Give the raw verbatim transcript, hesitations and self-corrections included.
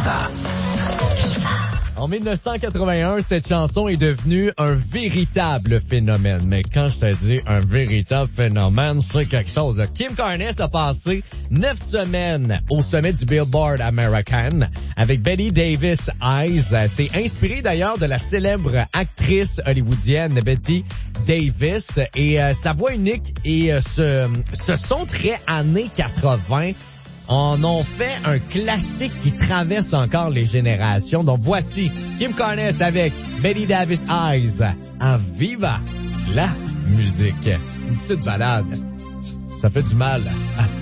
Aviva. En dix-neuf cent quatre-vingt-un, cette chanson est devenue un véritable phénomène. Mais quand je te dis un véritable phénomène, c'est quelque chose. Kim Carnes a passé neuf semaines au sommet du Billboard American avec Betty Davis Eyes. C'est inspiré d'ailleurs de la célèbre actrice hollywoodienne Betty Davis. Et euh, sa voix unique et euh, ce, ce son très années quatre-vingts en ont fait un classique qui traverse encore les générations. Donc voici Kim Carnes avec Betty Davis Eyes. Aviva, la musique. Une petite balade. Ça fait du mal.